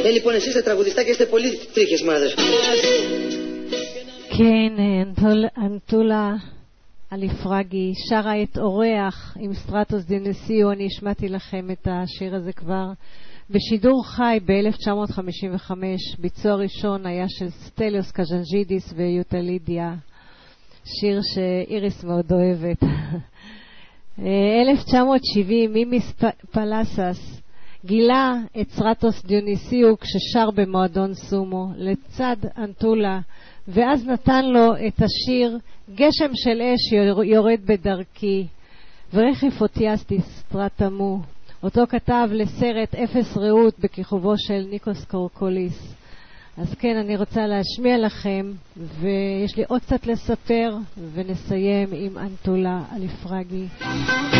Λοιπόν, εσείς είστε τραγουδιστά και είστε πολύ τρίχες μάδες. כן, אנטולה אליפרגי שרה את אורח עם סטרטוס דיוניסיו. אני השמעתי לכם את השיר הזה כבר בשידור חי ב-1955. ביצוע ראשון היה של סטליוס קז'נג'ידיס ויוטלידיה, שיר שאיריס מאוד אוהבת. 1970 מימיס פלסס גילה את סטרטוס דיוניסיו כששר במועדון סומו לצד אנטולה, ואז נתן לו את השיר גשם של אש יורד בדרכי ורכיף אותיאסטי סטרטמו, אותו כתב לסרט אפס רעות בכיכובו של ניקוס קורקוליס. אז כן, אני רוצה להשמיע לכם, ויש לי עוד קצת לספר, ונסיים עם אנטולה אליפרגי.